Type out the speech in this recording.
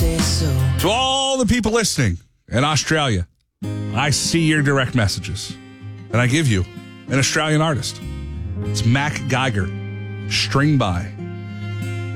say so. To all the people listening in Australia, I see your direct messages, and I give you an Australian artist. It's Mac Geiger, String By.